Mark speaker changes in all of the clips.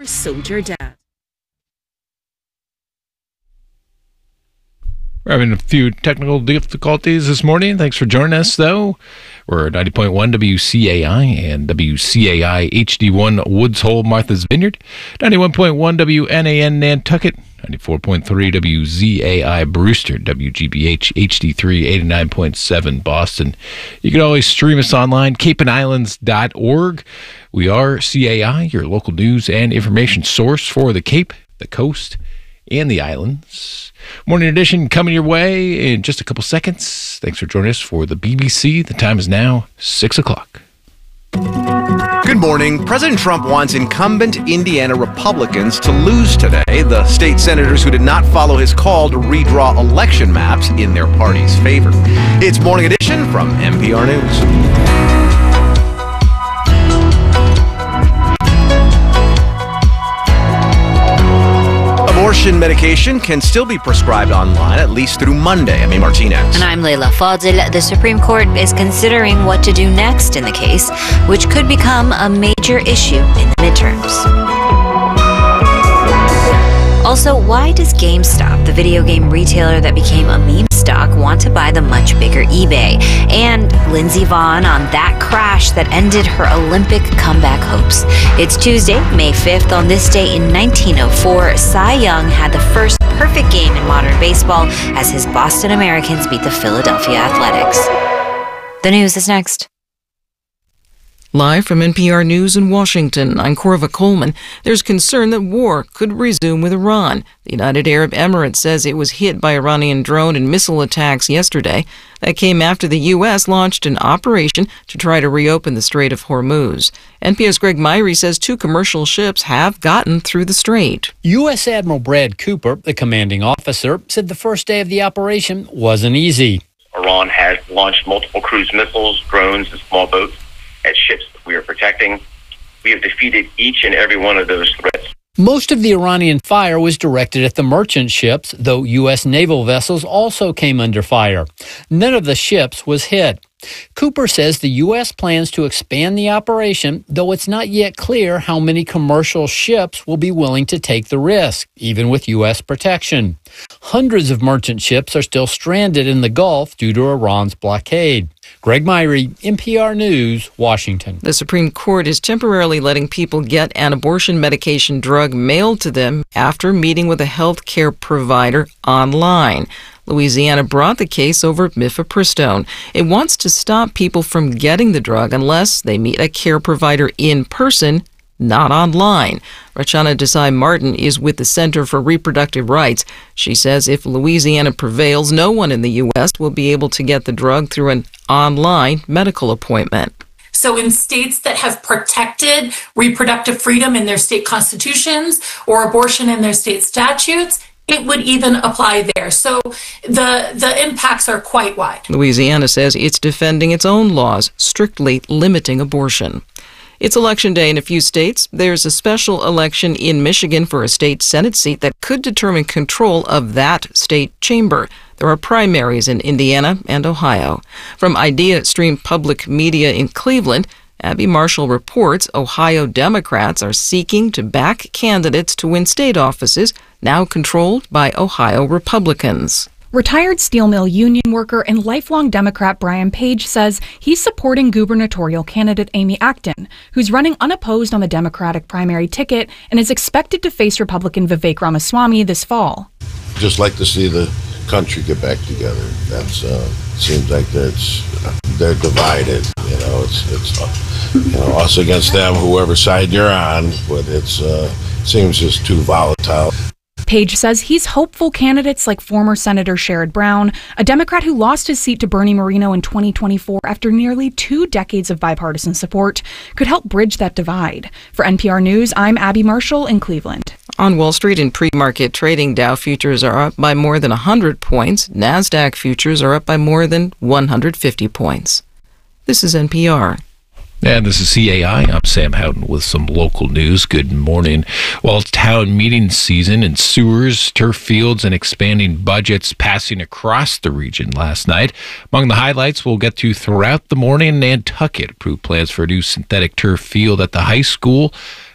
Speaker 1: Soldier Dad.
Speaker 2: We're having a few technical difficulties this morning. Thanks for joining us, though. We're 90.1 WCAI and WCAI HD1 Woods Hole, Martha's Vineyard, 91.1 WNAN Nantucket, 94.3 WZAI Brewster, WGBH HD3 89.7 Boston. You can always stream us online, capeandislands.org. We are CAI, your local news and information source for the Cape, the coast, and the islands. Morning edition coming your way in just a couple seconds. Thanks for joining us for the BBC. The time is now 6 o'clock.
Speaker 3: Good morning. President Trump wants incumbent Indiana Republicans to lose today. The state senators who did not follow his call to redraw election maps in their party's favor. It's Morning Edition from NPR News. Abortion medication can still be prescribed online, at least through Monday. I'm Martinez.
Speaker 4: And I'm Leila Fadil. The Supreme Court is considering what to do next in the case, which could become a major issue in the midterms. Also, why does GameStop, the video game retailer that became a meme stock, want to buy the much bigger eBay? And Lindsey Vonn on that crash that ended her Olympic comeback hopes. It's Tuesday, May 5th. On this day in 1904, Cy Young had the first perfect game in modern baseball as his Boston Americans beat the Philadelphia Athletics. The news is next.
Speaker 5: Live from NPR News in Washington, I'm Corva Coleman. There's concern that war could resume with Iran. The United Arab Emirates says it was hit by Iranian drone and missile attacks yesterday. That came after the U.S. launched an operation to try to reopen the Strait of Hormuz. NPR's Greg Myrie says 2 commercial ships have gotten through the strait.
Speaker 6: U.S. Admiral Brad Cooper, the commanding officer, said the first day of the operation wasn't easy.
Speaker 7: Iran has launched multiple cruise missiles, drones, and small boats at ships that we are protecting. We have defeated each and every one of those threats.
Speaker 6: Most of the Iranian fire was directed at the merchant ships, though U.S. naval vessels also came under fire. None of the ships was hit. Cooper says the U.S. plans to expand the operation, though it's not yet clear how many commercial ships will be willing to take the risk, even with U.S. protection. Hundreds of merchant ships are still stranded in the Gulf due to Iran's blockade. Greg Myrie, NPR News, Washington.
Speaker 5: The Supreme Court is temporarily letting people get an abortion medication drug mailed to them after meeting with a health care provider online. Louisiana brought the case over mifepristone. It wants to stop people from getting the drug unless they meet a care provider in person, not online. Rachana Desai Martin is with the Center for Reproductive Rights. She says if Louisiana prevails, no one in the U.S. will be able to get the drug through an online medical appointment.
Speaker 8: So in states that have protected reproductive freedom in their state constitutions or abortion in their state statutes, it would even apply there. So the impacts are quite wide.
Speaker 5: Louisiana says it's defending its own laws, strictly limiting abortion. It's election day in a few states. There's a special election in Michigan for a state Senate seat that could determine control of that state chamber. There are primaries in Indiana and Ohio. From Idea Stream Public Media in Cleveland, Abby Marshall reports Ohio Democrats are seeking to back candidates to win state offices now controlled by Ohio Republicans.
Speaker 9: Retired steel mill union worker and lifelong Democrat Brian Page says he's supporting gubernatorial candidate Amy Acton, who's running unopposed on the Democratic primary ticket and is expected to face Republican Vivek Ramaswamy this fall.
Speaker 10: Just like to see the country get back together. That's seems like they're divided. You know, it's us against them, whoever side you're on. But it seems just too volatile.
Speaker 9: Page says he's hopeful candidates like former Senator Sherrod Brown, a Democrat who lost his seat to Bernie Moreno in 2024 after nearly 2 decades of bipartisan support, could help bridge that divide. For NPR News, I'm Abby Marshall in Cleveland.
Speaker 5: On Wall Street in pre-market trading, Dow futures are up by more than 100 points. NASDAQ futures are up by more than 150 points. This is NPR.
Speaker 2: And this is CAI. I'm Sam Houghton with some local news. Good morning. Well, it's town meeting season and sewers, turf fields, and expanding budgets passing across the region last night. Among the highlights we'll get to throughout the morning, Nantucket approved plans for a new synthetic turf field at the high school.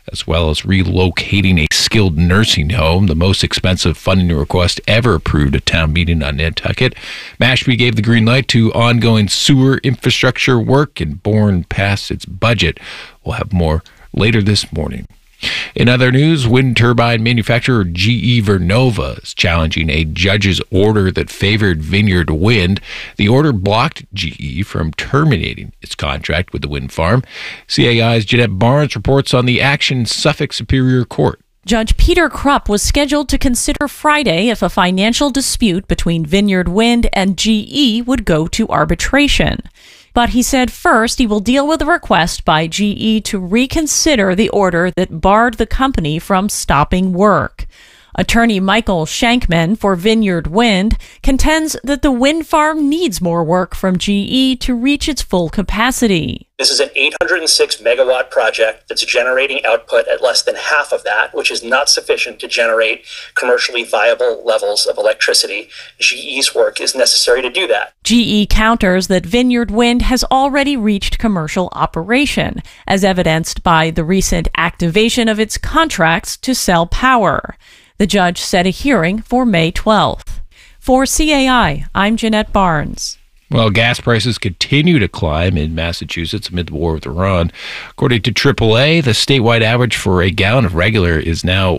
Speaker 2: as well as relocating a skilled nursing home, the most expensive funding request ever approved at town meeting on Nantucket. Mashpee gave the green light to ongoing sewer infrastructure work, and Bourne passed its budget. We'll have more later this morning. In other news, wind turbine manufacturer GE Vernova is challenging a judge's order that favored Vineyard Wind. The order blocked GE from terminating its contract with the wind farm. CAI's Jeanette Barnes reports on the action in Suffolk Superior Court.
Speaker 1: Judge Peter Krupp was scheduled to consider Friday if a financial dispute between Vineyard Wind and GE would go to arbitration. But he said first he will deal with a request by GE to reconsider the order that barred the company from stopping work. Attorney Michael Shankman for Vineyard Wind contends that the wind farm needs more work from GE to reach its full capacity.
Speaker 11: This is an 806 megawatt project that's generating output at less than half of that, which is not sufficient to generate commercially viable levels of electricity. GE's work is necessary to do that.
Speaker 1: GE counters that Vineyard Wind has already reached commercial operation, as evidenced by the recent activation of its contracts to sell power. The judge set a hearing for May 12th. For CAI, I'm Jeanette Barnes.
Speaker 2: Well, gas prices continue to climb in Massachusetts amid the war with Iran. According to AAA, the statewide average for a gallon of regular is now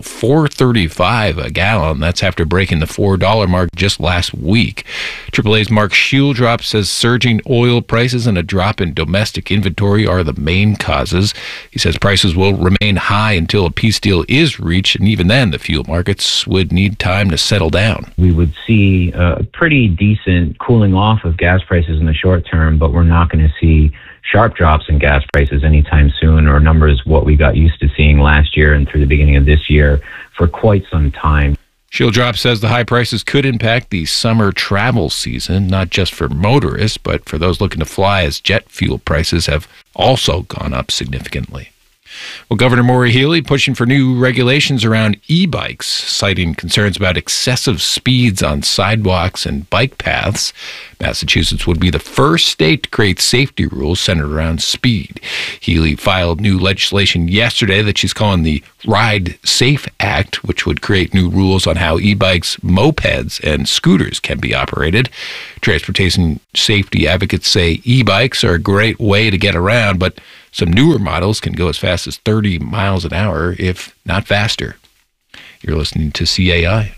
Speaker 2: $4.35 a gallon. That's after breaking the $4 mark just last week. AAA's Mark Shieldrop says surging oil prices and a drop in domestic inventory are the main causes. He says prices will remain high until a peace deal is reached, and even then the fuel markets would need time to settle down.
Speaker 12: We would see a pretty decent cooling off of gas prices in the short term, but we're not going to see sharp drops in gas prices anytime soon, or numbers what we got used to seeing last year and through the beginning of this year for quite some time.
Speaker 2: Shieldrop says the high prices could impact the summer travel season, not just for motorists, but for those looking to fly, as jet fuel prices have also gone up significantly. Well, Governor Maura Healey pushing for new regulations around e-bikes, citing concerns about excessive speeds on sidewalks and bike paths. Massachusetts would be the first state to create safety rules centered around speed. Healey filed new legislation yesterday that she's calling the Ride Safe Act, which would create new rules on how e-bikes, mopeds, and scooters can be operated. Transportation safety advocates say e-bikes are a great way to get around, but some newer models can go as fast as 30 miles an hour, if not faster. You're listening to CAI.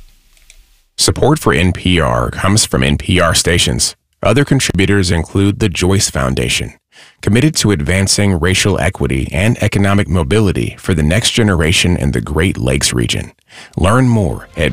Speaker 13: Support for NPR comes from NPR stations. Other contributors include the Joyce Foundation, committed to advancing racial equity and economic mobility for the next generation in the Great Lakes region. Learn more at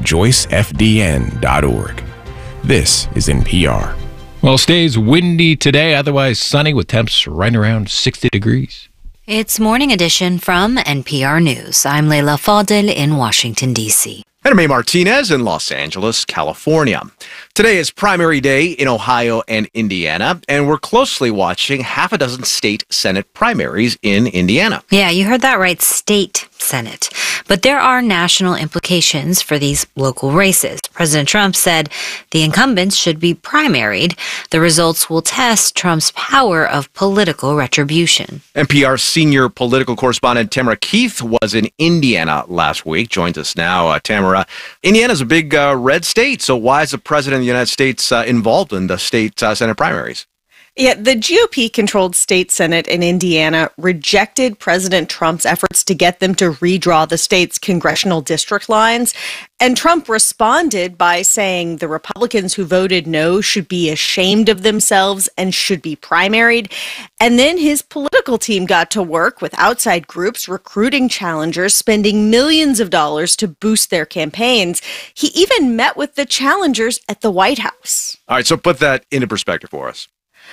Speaker 13: joycefdn.org. This is NPR.
Speaker 2: Well, it stays windy today, otherwise sunny with temps right around 60 degrees.
Speaker 4: It's Morning Edition from NPR News. I'm Leila Fadel in Washington, D.C.
Speaker 3: And I'm May Martinez in Los Angeles, California. Today is primary day in Ohio and Indiana, and we're closely watching half a dozen state Senate primaries in Indiana.
Speaker 4: Yeah, you heard that right, state Senate. But there are national implications for these local races. President Trump said the incumbents should be primaried. The results will test Trump's power of political retribution.
Speaker 3: NPR senior political correspondent Tamara Keith was in Indiana last week. Joins us now. Tamara, Indiana's a big red state, so why is the president of the United States involved in the state Senate primaries?
Speaker 14: Yeah, the GOP-controlled state Senate in Indiana rejected President Trump's efforts to get them to redraw the state's congressional district lines. And Trump responded by saying the Republicans who voted no should be ashamed of themselves and should be primaried. And then his political team got to work with outside groups recruiting challengers, spending millions of dollars to boost their campaigns. He even met with the challengers at the White House.
Speaker 3: All right, so put that into perspective for us.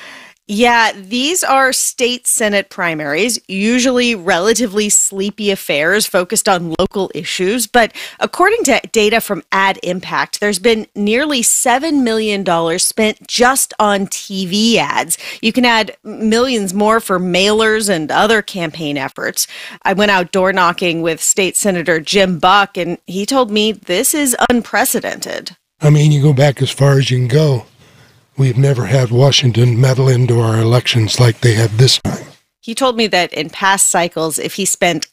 Speaker 14: Yeah, these are state Senate primaries, usually relatively sleepy affairs focused on local issues. But according to data from Ad Impact, there's been nearly $7 million spent just on TV ads. You can add millions more for mailers and other campaign efforts. I went out door knocking with State Senator Jim Buck, and he told me this is unprecedented.
Speaker 15: I mean, you go back as far as you can go. We've never had Washington meddle into our elections like they have this time.
Speaker 14: He told me that in past cycles, if he spent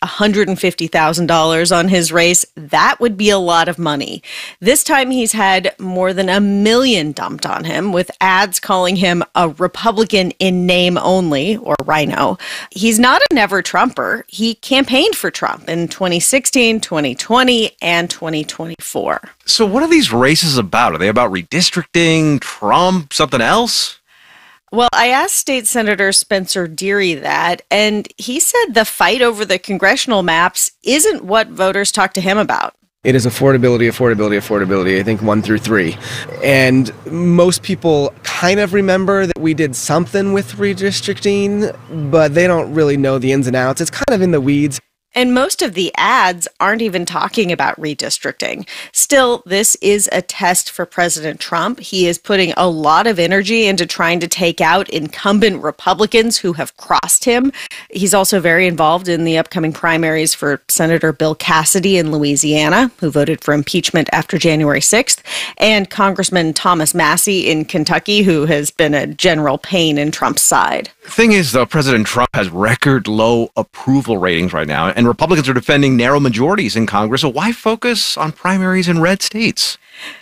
Speaker 14: $150,000 on his race, that would be a lot of money. This time he's had more than $1 million dumped on him, with ads calling him a Republican in name only, or rhino. He's not a never Trumper. He campaigned for Trump in 2016, 2020, and 2024.
Speaker 3: So what are these races about? Are they about redistricting, Trump, something else?
Speaker 14: Well, I asked State Senator Spencer Deary that, and he said the fight over the congressional maps isn't what voters talk to him about.
Speaker 16: It is affordability, I think 1 through 3. And most people kind of remember that we did something with redistricting, but they don't really know the ins and outs. It's kind of in the weeds.
Speaker 14: And most of the ads aren't even talking about redistricting. Still, this is a test for President Trump. He is putting a lot of energy into trying to take out incumbent Republicans who have crossed him. He's also very involved in the upcoming primaries for Senator Bill Cassidy in Louisiana, who voted for impeachment after January 6th, and Congressman Thomas Massie in Kentucky, who has been a general pain in Trump's side.
Speaker 3: The thing is, though, President Trump has record low approval ratings right now, and Republicans are defending narrow majorities in Congress. So why focus on primaries in red states?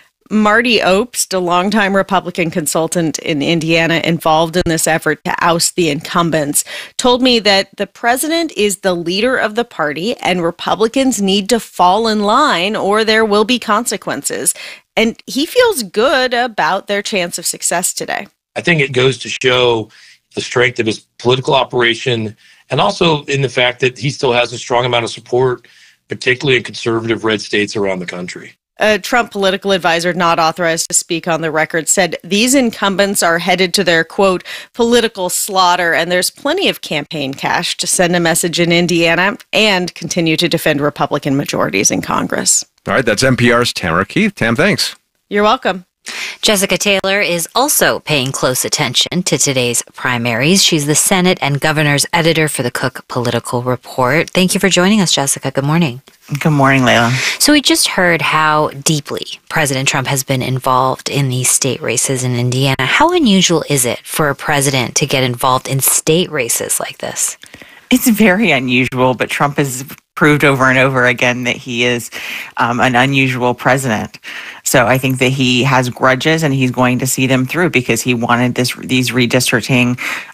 Speaker 14: Marty Obst, a longtime Republican consultant in Indiana involved in this effort to oust the incumbents, told me that the president is the leader of the party and Republicans need to fall in line or there will be consequences. And he feels good about their chance of success today.
Speaker 17: I think it goes to show the strength of his political operation, and also in the fact that he still has a strong amount of support, particularly in conservative red states around the country.
Speaker 14: A Trump political advisor not authorized to speak on the record said these incumbents are headed to their, quote, political slaughter, and there's plenty of campaign cash to send a message in Indiana and continue to defend Republican majorities in Congress.
Speaker 3: All right, that's NPR's Tamara Keith. Tam, thanks.
Speaker 14: You're welcome.
Speaker 4: Jessica Taylor is also paying close attention to today's primaries. She's the Senate and Governor's editor for the Cook Political Report. Thank you for joining us, Jessica. Good morning.
Speaker 18: Good morning, Layla.
Speaker 4: So we just heard how deeply President Trump has been involved in these state races in Indiana. How unusual is it for a president to get involved in state races like this?
Speaker 18: It's very unusual, but Trump has proved over and over again that he is an unusual president. So I think that he has grudges and he's going to see them through because he wanted this redistricting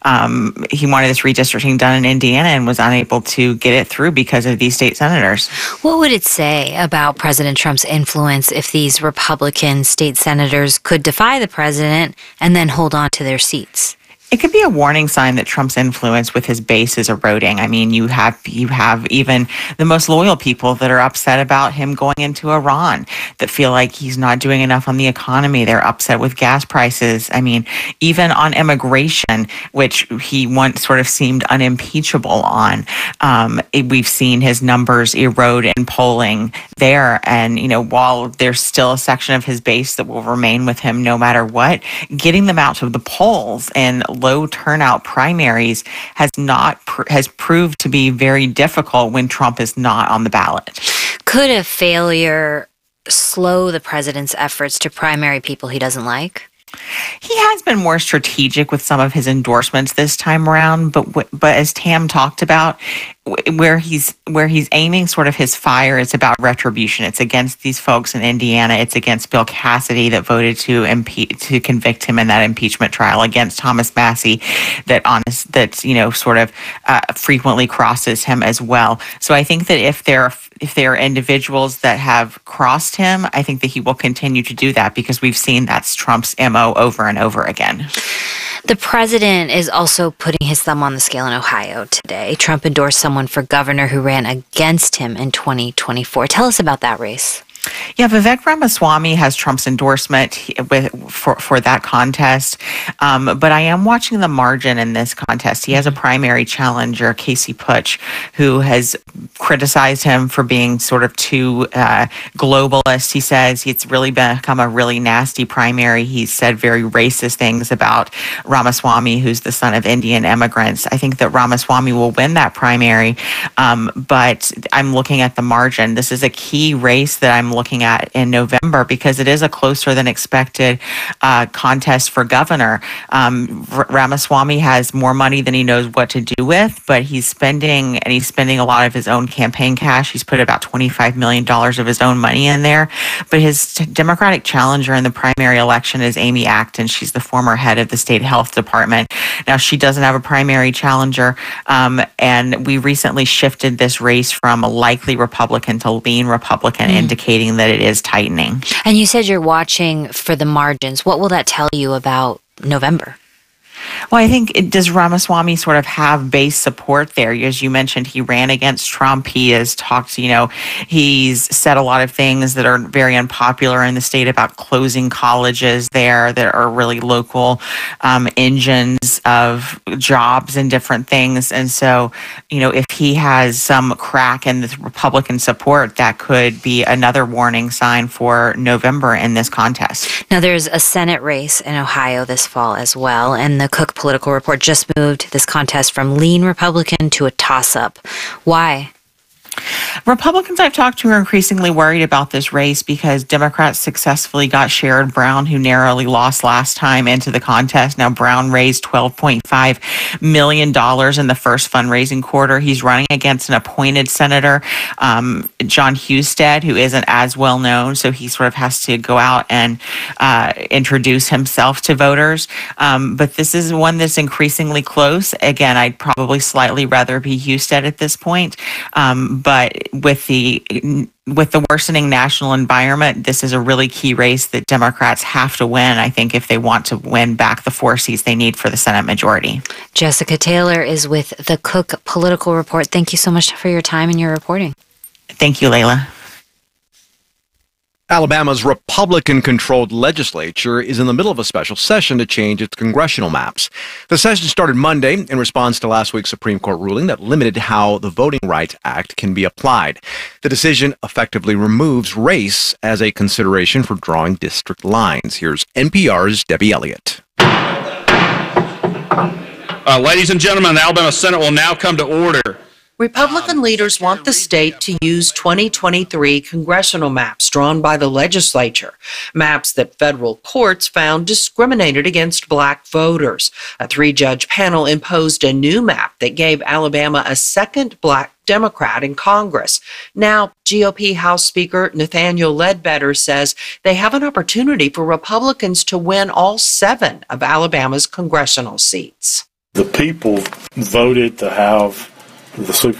Speaker 18: done in Indiana and was unable to get it through because of these state senators.
Speaker 4: What would it say about President Trump's influence if these Republican state senators could defy the president and then hold on to their seats?
Speaker 18: It could be a warning sign that Trump's influence with his base is eroding. I mean, you have even the most loyal people that are upset about him going into Iran, that feel like he's not doing enough on the economy. They're upset with gas prices. I mean, even on immigration, which he once sort of seemed unimpeachable on, we've seen his numbers erode in polling there. And, you know, while there's still a section of his base that will remain with him no matter what, getting them out to the polls and low turnout primaries has proved to be very difficult when Trump is not on the ballot.
Speaker 4: Could a failure slow the president's efforts to primary people he doesn't like?
Speaker 18: He has been more strategic with some of his endorsements this time around, but as Tam talked about, where he's aiming sort of his fire, it's about retribution. It's against these folks in Indiana. It's against Bill Cassidy that voted to convict him in that impeachment trial, against Thomas Massie that sort of frequently crosses him as well. So I think that if there are individuals that have crossed him, I think that he will continue to do that because we've seen that's Trump's MO over and over again.
Speaker 4: The president is also putting his thumb on the scale in Ohio today. Trump endorsed someone for governor who ran against him in 2024. Tell us about that race.
Speaker 18: Yeah, Vivek Ramaswamy has Trump's endorsement for that contest, but I am watching the margin in this contest. He has a primary challenger, Casey Putsch, who has criticized him for being sort of too globalist. He says it's really become a really nasty primary. He said very racist things about Ramaswamy, who's the son of Indian immigrants. I think that Ramaswamy will win that primary, but I'm looking at the margin. This is a key race that I'm looking at in November because it is a closer than expected contest for governor. Ramaswamy has more money than he knows what to do with, but he's spending a lot of his own campaign cash. He's put about $25 million of his own money in there. But his Democratic challenger in the primary election is Amy Acton. She's the former head of the state health department. Now, she doesn't have a primary challenger, and we recently shifted this race from a likely Republican to lean Republican, indicating that it is tightening.
Speaker 4: And you said you're watching for the margins. What will that tell you about November?
Speaker 18: Well, I think does Ramaswamy sort of have base support there? As you mentioned, he ran against Trump. He has talked, he's said a lot of things that are very unpopular in the state about closing colleges there that are really local engines of jobs and different things. And so, if he has some crack in the Republican support, that could be another warning sign for November in this contest.
Speaker 4: Now, there's a Senate race in Ohio this fall as well, and the Cook Political Report just moved this contest from lean Republican to a toss-up. Why?
Speaker 18: Republicans I've talked to are increasingly worried about this race because Democrats successfully got Sherrod Brown, who narrowly lost last time, into the contest. Now, Brown raised $12.5 million in the first fundraising quarter. He's running against an appointed senator, John Husted, who isn't as well known, so he sort of has to go out and introduce himself to voters. But this is one that's increasingly close. Again, I'd probably slightly rather be Husted at this point. But with the worsening national environment, this is a really key race that Democrats have to win, I think, if they want to win back the 4 seats they need for the Senate majority.
Speaker 4: Jessica Taylor is with the Cook Political Report. Thank you so much for your time and your reporting.
Speaker 18: Thank you, Layla.
Speaker 3: Alabama's Republican-controlled legislature is in the middle of a special session to change its congressional maps. The session started Monday in response to last week's Supreme Court ruling that limited how the Voting Rights Act can be applied. The decision effectively removes race as a consideration for drawing district lines. Here's NPR's Debbie Elliott.
Speaker 19: Ladies and gentlemen, the Alabama Senate will now come to order.
Speaker 20: Republican leaders want the state to use 2023 congressional maps drawn by the legislature, maps that federal courts found discriminated against black voters. A 3-judge panel imposed a new map that gave Alabama a second black Democrat in Congress. Now, GOP House Speaker Nathaniel Ledbetter says they have an opportunity for Republicans to win all 7 of Alabama's congressional seats.
Speaker 21: The people voted to have the